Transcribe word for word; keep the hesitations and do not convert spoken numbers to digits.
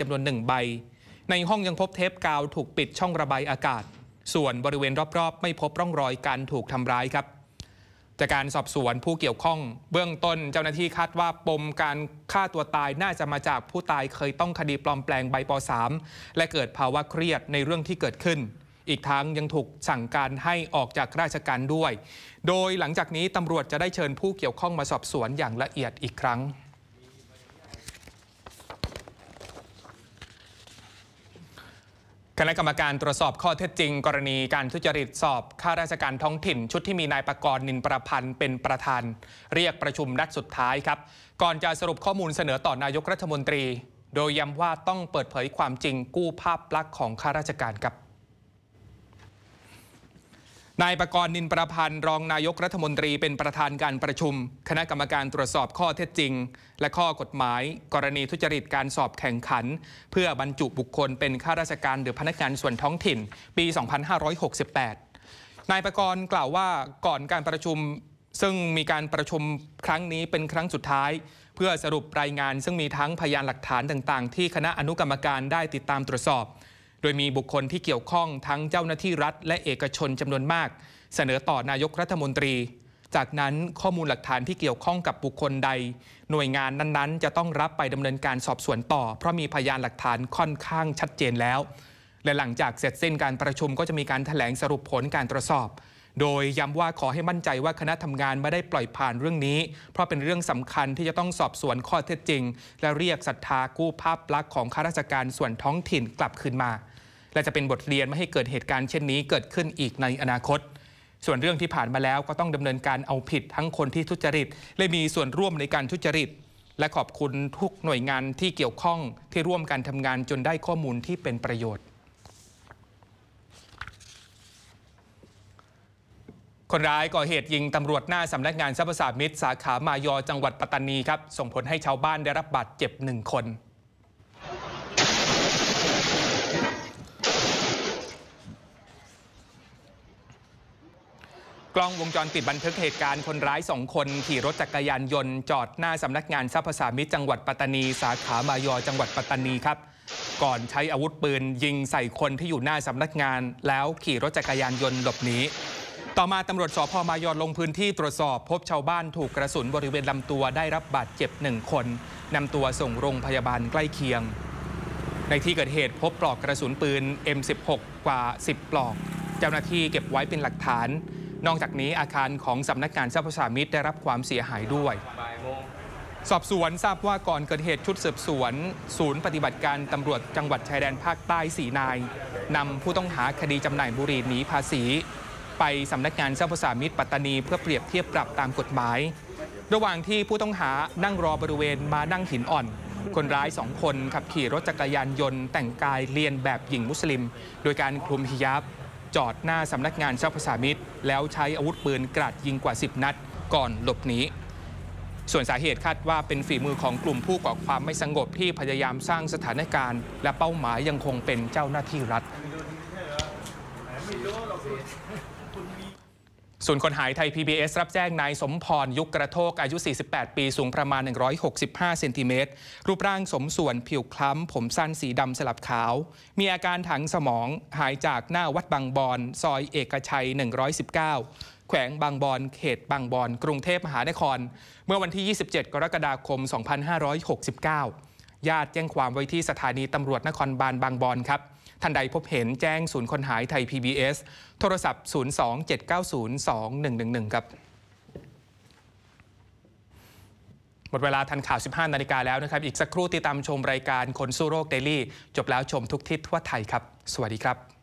จำนวนหนึ่งใบในห้องยังพบเทปกาวถูกปิดช่องระบายอากาศส่วนบริเวณรอบๆไม่พบร่องรอยการถูกทำร้ายครับจากการสอบสวนผู้เกี่ยวข้องเบื้องต้นเจ้าหน้าที่คาดว่าปมการฆ่าตัวตายน่าจะมาจากผู้ตายเคยต้องคดีปลอมแปลงใบป สาม และเกิดภาวะเครียดในเรื่องที่เกิดขึ้นอีกทั้งยังถูกสั่งการให้ออกจากราชการด้วยโดยหลังจากนี้ตำรวจจะได้เชิญผู้เกี่ยวข้องมาสอบสวนอย่างละเอียดอีกครั้งคณะกรรมการตรวจสอบข้อเท็จจริงกรณีการทุจริตสอบข้าราชการท้องถิ่นชุดที่มีนายประกรณ์นินประพันธ์เป็นประธานเรียกประชุมนัดสุดท้ายครับก่อนจะสรุปข้อมูลเสนอต่อนายกรัฐมนตรีโดยย้ำว่าต้องเปิดเผยความจริงกู้ภาพลักษณ์ของข้าราชการครับนายประกรณ์นินประพันธ์รองนายกรัฐมนตรีเป็นประธานการประชุมคณะกรรมการตรวจสอบข้อเท็จจริงและข้อกฎหมายกรณีทุจริตการสอบแข่งขันเพื่อบรรจุบุคคลเป็นข้าราชการหรือพนักงานส่วนท้องถิ่นปี สองพันห้าร้อยหกสิบแปด นายประกรณ์กล่าวว่าก่อนการประชุมซึ่งมีการประชุมครั้งนี้เป็นครั้งสุดท้ายเพื่อสรุปรายงานซึ่งมีทั้งพยานหลักฐานต่างๆที่คณะอนุกรรมการได้ติดตามตรวจสอบโดยมีบุคคลที่เกี่ยวข้องทั้งเจ้าหน้าที่รัฐและเอกชนจำนวนมากเสนอต่อนายกรัฐมนตรีจากนั้นข้อมูลหลักฐานที่เกี่ยวข้องกับบุคคลใดหน่วยงานนั้นๆจะต้องรับไปดำเนินการสอบสวนต่อเพราะมีพยานหลักฐานค่อนข้างชัดเจนแล้วและหลังจากเสร็จสิ้นการประชุมก็จะมีการแถลงสรุปผลการตรวจสอบโดยย้ำว่าขอให้มั่นใจว่าคณะทำงานไม่ได้ปล่อยผ่านเรื่องนี้เพราะเป็นเรื่องสำคัญที่จะต้องสอบสวนข้อเท็จจริงและเรียกศรัทธากู้ภาพลักษณ์ของข้าราชการส่วนท้องถิ่นกลับคืนมาและจะเป็นบทเรียนไม่ให้เกิดเหตุการณ์เช่นนี้เกิดขึ้นอีกในอนาคตส่วนเรื่องที่ผ่านมาแล้วก็ต้องดำเนินการเอาผิดทั้งคนที่ทุจริตและมีส่วนร่วมในการทุจริตและขอบคุณทุกหน่วยงานที่เกี่ยวข้องที่ร่วมกันทำงานจนได้ข้อมูลที่เป็นประโยชน์คนร้ายก่อเหตุยิงตำรวจหน้าสำนักงานสรรพสามิตสาขามายอจังหวัดปัตตานีครับส่งผลให้ชาวบ้านได้รับบาดเจ็บหนึ่งคนกล้องวงจรปิดบันทึกเหตุการณ์คนร้ายสองคนขี่รถจักรยานยนต์จอดหน้าสำนักงานสรรพสามิตจังหวัดปัตตานีสาขามายอจังหวัดปัตตานีครับก่อนใช้อาวุธปืนยิงใส่คนที่อยู่หน้าสำนักงานแล้วขี่รถจักรยานยนต์หลบหนีต่อมาตำรวจสภ.มายอลงพื้นที่ตรวจสอบพบชาวบ้านถูกกระสุนบริเวณลำตัวได้รับบาดเจ็บหนึ่งคนนำตัวส่งโรงพยาบาลใกล้เคียงในที่เกิดเหตุพบปลอกกระสุนปืน เอ็ม สิบหก กว่าสิบปลอกเจ้าหน้าที่เก็บไว้เป็นหลักฐานนอกจากนี้อาคารของสำนักงานสรรพสามิตได้รับความเสียหายด้วยสอบสวนทราบว่าก่อนเกิดเหตุชุดสืบสวนศูนย์ปฏิบัติการตำรวจจังหวัดชายแดนภาคใต้สี่นายนำผู้ต้องหาคดีจำหน่ายบุหรี่หนีภาษีไปสำนักงานสรรพสามิตปัตตานีเพื่อเปรียบเทียบปรับตามกฎหมายระหว่างที่ผู้ต้องหานั่งรอบริเวณมานั่งหินอ่อนคนร้ายสองคนขับขี่รถจักรยานยนต์แต่งกายเลียนแบบหญิงมุสลิมโดยการคลุมฮิญาบจอดหน้าสำนักงานสรรพสามิตแล้วใช้อาวุธปืนกราดยิงกว่าสิบนัดก่อนหลบหนีส่วนสาเหตุคาดว่าเป็นฝีมือของกลุ่มผู้ก่อความไม่สงบที่พยายามสร้างสถานการณ์และเป้าหมายยังคงเป็นเจ้าหน้าที่รัฐศูนย์คนหายไทย พี บี เอส รับแจ้งนายสมพรยุกกระโทกอายุสี่สิบแปดปีสูงประมาณหนึ่งร้อยหกสิบห้าเซนติเมตรรูปร่างสมส่วนผิวคล้ำผมสั้นสีดำสลับขาวมีอาการถังสมองหายจากหน้าวัดบางบอนซอยเอกชัยหนึ่งร้อยสิบเก้าแขวงบางบอนเขตบางบอนกรุงเทพมหานครเมื่อวันที่ยี่สิบเจ็ดกรกฎาคมสองพันห้าร้อยหกสิบเก้าญาติแจ้งความไว้ที่สถานีตำรวจนครบาลบางบอนครับท่านใดพบเห็นแจ้งศูนย์คนหายไทย พี บี เอส โทรศัพท์ ศูนย์ สอง เจ็ด เก้า ศูนย์ สอง หนึ่ง หนึ่ง หนึ่ง ครับหมดเวลาทันข่าว สิบห้านาฬิกาแล้วนะครับอีกสักครู่ติดตามชมรายการคนสู้โรคเดลี่จบแล้วชมทุกทิศทั่วไทยครับสวัสดีครับ